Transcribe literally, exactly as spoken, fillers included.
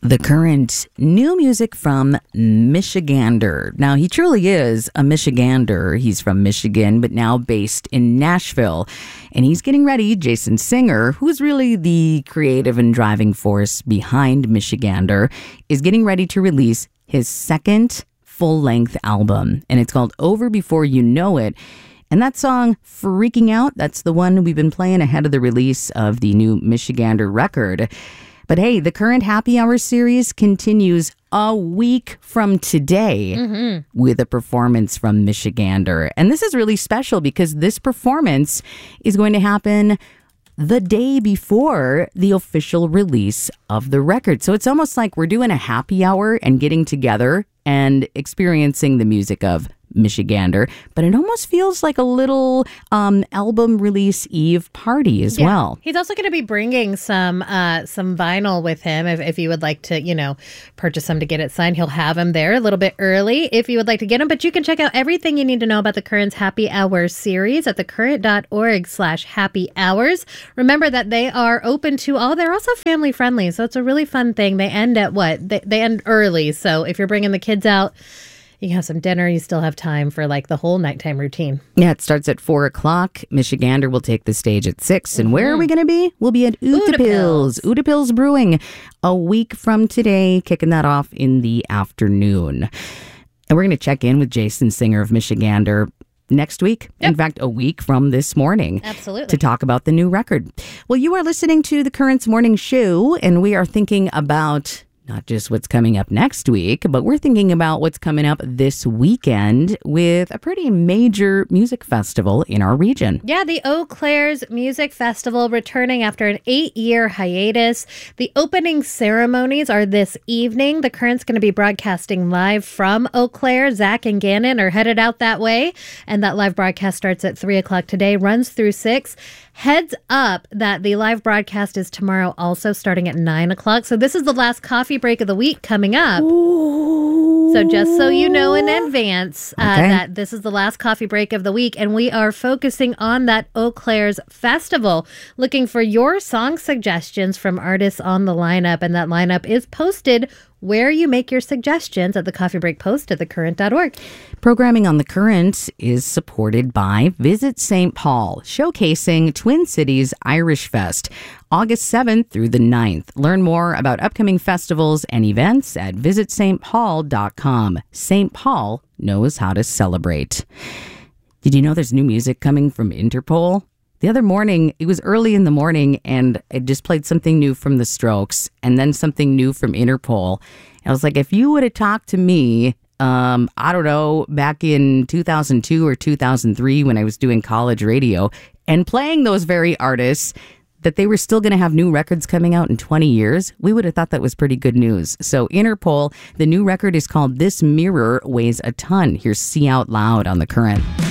The Current, new music from Michigander. Now, he truly is a Michigander. He's from Michigan, but now based in Nashville. And he's getting ready, Jason Singer, who's really the creative and driving force behind Michigander, is getting ready to release his second full-length album. And it's called Over Before You Know It. And that song, Freaking Out, that's the one we've been playing ahead of the release of the new Michigander record. But hey, the Current Happy Hour series continues a week from today mm-hmm. with a performance from Michigander. And this is really special because this performance is going to happen the day before the official release of the record. So it's almost like we're doing a happy hour and getting together and experiencing the music of Michigander, but it almost feels like a little um, album release eve party as yeah. well. He's also going to be bringing some uh, some vinyl with him if, if you would like to, you know, purchase them to get it signed. He'll have them there a little bit early if you would like to get them, but you can check out everything you need to know about the Current's Happy Hours series at thecurrent.org slash happy hours. Remember that they are open to all. They're also family friendly, so it's a really fun thing. They end at what? They, they end early, so if you're bringing the kids out, you can have some dinner. You still have time for like the whole nighttime routine. Yeah, it starts at four o'clock. Michigander will take the stage at six. And mm-hmm. where are we going to be? We'll be at Utapils. Utapils Brewing a week from today, kicking that off in the afternoon. And we're going to check in with Jason Singer of Michigander next week. Yep. In fact, a week from this morning. Absolutely. To talk about the new record. Well, you are listening to the Current's Morning Show, and we are thinking about not just what's coming up next week, but we're thinking about what's coming up this weekend with a pretty major music festival in our region. Yeah, the Eau Claire's Music Festival returning after an eight-year hiatus. The opening ceremonies are this evening. The Current's going to be broadcasting live from Eau Claire. Zach and Gannon are headed out that way, and that live broadcast starts at three o'clock today, runs through six. Heads up that the live broadcast is tomorrow also starting at nine o'clock. So this is the last coffee break of the week coming up. Ooh. So just so you know in advance uh, okay. that this is the last coffee break of the week, and we are focusing on that Eau Claire's Festival, looking for your song suggestions from artists on the lineup, and that lineup is posted where you make your suggestions at the Coffee Break Post at the current dot org. Programming on The Current is supported by Visit Saint Paul, showcasing Twin Cities Irish Fest, August seventh through the ninth. Learn more about upcoming festivals and events at visit st paul dot com. Saint Paul knows how to celebrate. Did you know there's new music coming from Interpol? The other morning, it was early in the morning, and I just played something new from The Strokes and then something new from Interpol. I was like, if you would have talked to me, um, I don't know, back in two thousand two or two thousand three when I was doing college radio and playing those very artists, that they were still going to have new records coming out in twenty years, we would have thought that was pretty good news. So Interpol, the new record is called This Mirror Weighs a Ton. Here's See Out Loud on The Current.